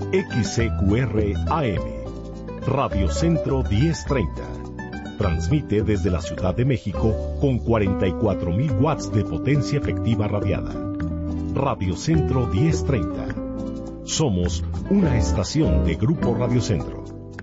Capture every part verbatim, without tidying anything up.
X C Q R A M, Radio Centro diez treinta. Transmite desde la Ciudad de México con cuarenta y cuatro mil watts de potencia efectiva radiada. Radio Centro diez treinta. Somos una estación de Grupo Radio Centro.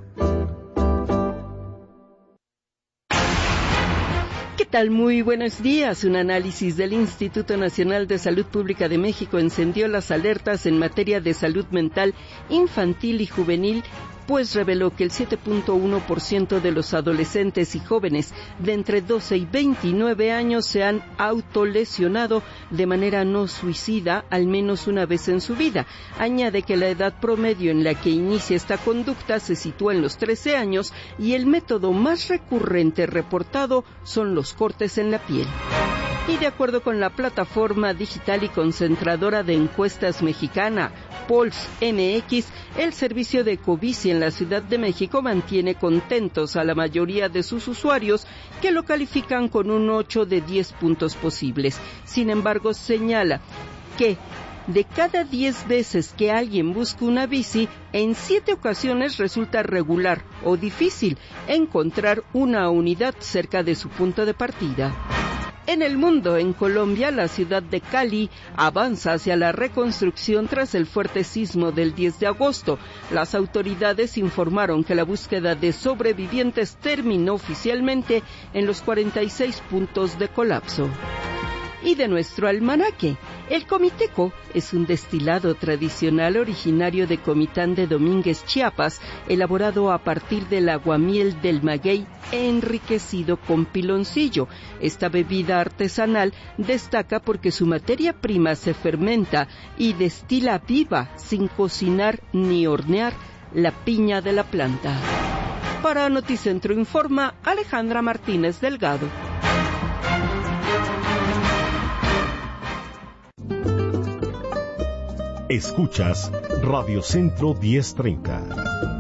¿Qué tal? Muy buenos días. Un análisis del Instituto Nacional de Salud Pública de México encendió las alertas en materia de salud mental infantil y juvenil, pues reveló que el siete punto uno por ciento de los adolescentes y jóvenes de entre doce y veintinueve años se han autolesionado de manera no suicida al menos una vez en su vida. Añade que la edad promedio en la que inicia esta conducta se sitúa en los trece años y el método más recurrente reportado son los cortes en la piel. Y de acuerdo con la plataforma digital y concentradora de encuestas mexicana, Pulse M X, el servicio de Ecobici en la Ciudad de México mantiene contentos a la mayoría de sus usuarios, que lo califican con un ocho de diez puntos posibles. Sin embargo, señala que de cada diez veces que alguien busca una bici, en siete ocasiones resulta regular o difícil encontrar una unidad cerca de su punto de partida. En el mundo, en Colombia, la ciudad de Cali avanza hacia la reconstrucción tras el fuerte sismo del diez de agosto. Las autoridades informaron que la búsqueda de sobrevivientes terminó oficialmente en los cuarenta y seis puntos de colapso. Y de nuestro almanaque, el comiteco es un destilado tradicional originario de Comitán de Domínguez, Chiapas, elaborado a partir del aguamiel del maguey enriquecido con piloncillo. Esta bebida artesanal destaca porque su materia prima se fermenta y destila viva, sin cocinar ni hornear, la piña de la planta. Para Noticentro informa Alejandra Martínez Delgado. Escuchas Radio Centro diez treinta.